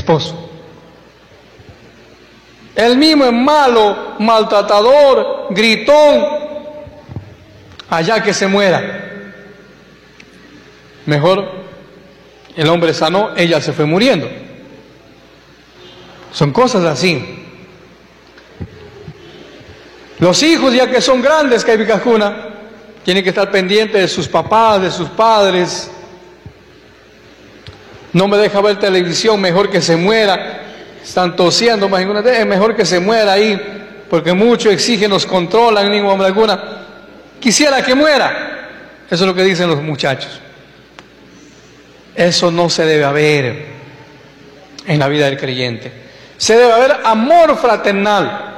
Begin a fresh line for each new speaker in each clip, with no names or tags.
esposo. Él mismo es malo, maltratador, gritón. Allá que se muera. Mejor el hombre sanó, ella se fue muriendo. Son cosas así. Los hijos, ya que son grandes, Caibicajuna, tienen que estar pendientes de sus papás, de sus padres. No me deja ver televisión, mejor que se muera. Están tosiendo, imagínate, es mejor que se muera ahí, porque muchos exigen, nos controlan, ninguna alguna. Quisiera que muera. Eso es lo que dicen los muchachos. Eso no se debe haber en la vida del creyente. Se debe haber amor fraternal.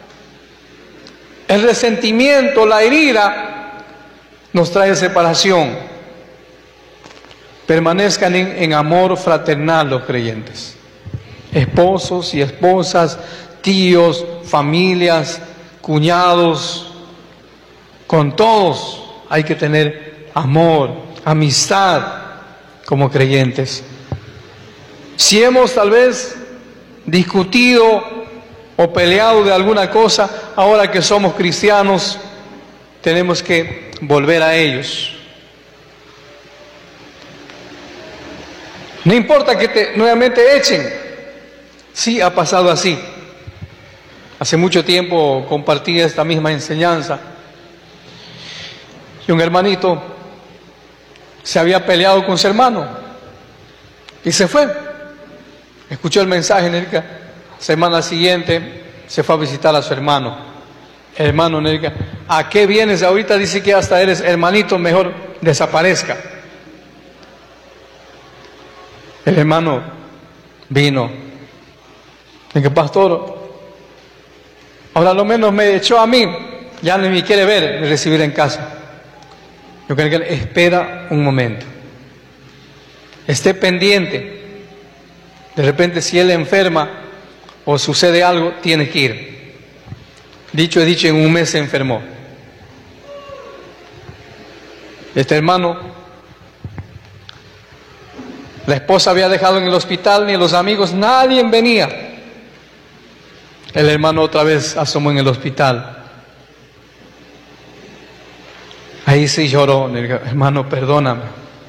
El resentimiento, la herida, nos trae separación. Permanezcan en amor fraternal los creyentes. Esposos y esposas, tíos, familias, cuñados, con todos hay que tener amor, amistad como creyentes. Si hemos tal vez discutido o peleado de alguna cosa, ahora que somos cristianos, tenemos que volver a ellos. No importa que te nuevamente echen. Sí, ha pasado así. Hace mucho tiempo compartí esta misma enseñanza. Y un hermanito se había peleado con su hermano y se fue. Escuchó el mensaje, Nérica. Semana siguiente se fue a visitar a su hermano. Hermano, Nérica, ¿a qué vienes ahorita? Dice que hasta eres hermanito, mejor desaparezca. El hermano vino. Dije, pastor, ahora lo menos me echó a mí, ya ni me quiere ver, me recibir en casa. Yo creo que espera un momento, esté pendiente. De repente, si él enferma o sucede algo, tiene que ir. Dicho es dicho, en un mes se enfermó. Este hermano, la esposa había dejado en el hospital, ni los amigos, nadie venía. El hermano otra vez asomó en el hospital. Ahí sí lloró. Le dijo, hermano, perdóname.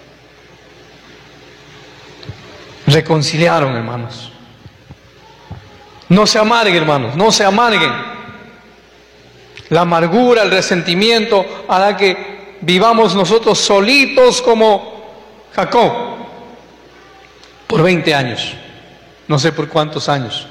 Reconciliaron, hermanos. No se amarguen, hermanos, no se amarguen. La amargura, el resentimiento hará que vivamos nosotros solitos como Jacob por 20 años. No sé por cuántos años.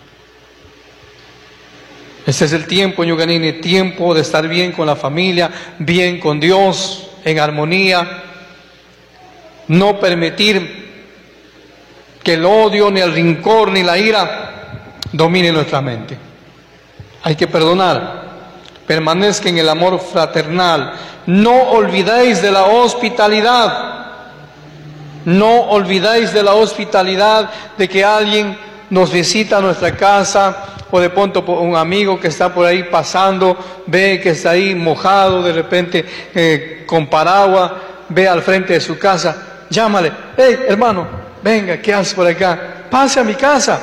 Este es el tiempo, Ñuganini, tiempo de estar bien con la familia, bien con Dios, en armonía. No permitir que el odio, ni el rencor, ni la ira domine nuestra mente. Hay que perdonar. Permanezca en el amor fraternal. No olvidéis de la hospitalidad. No olvidéis de la hospitalidad, de que alguien nos visita a nuestra casa, o de pronto un amigo que está por ahí pasando, ve que está ahí mojado, de repente con paraguas, ve al frente de su casa, llámale, hey hermano, venga, ¿qué haces por acá? Pase a mi casa.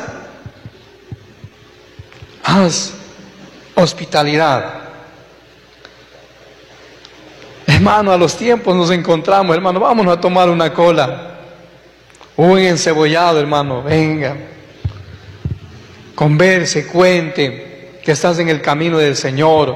Haz hospitalidad. Hermano, a los tiempos nos encontramos, hermano, vámonos a tomar una cola, un encebollado, hermano, venga. Converse, cuente que estás en el camino del Señor.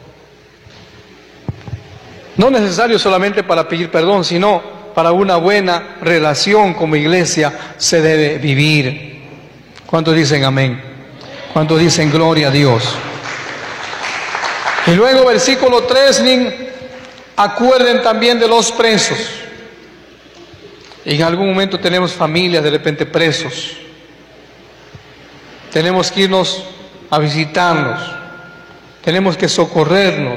No necesario solamente para pedir perdón, sino para una buena relación como iglesia se debe vivir. ¿Cuántos dicen amén? ¿Cuántos dicen gloria a Dios? Y luego versículo 3, acuerden también de los presos. En algún momento tenemos familias de repente presos. Tenemos que irnos a visitarnos, tenemos que socorrernos.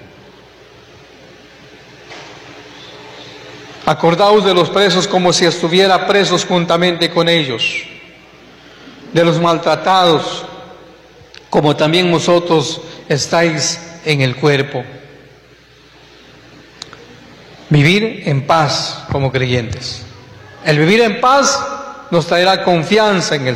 Acordaos de los presos como si estuviera presos juntamente con ellos, de los maltratados, como también vosotros estáis en el cuerpo. Vivir en paz como creyentes. El vivir en paz nos traerá confianza en el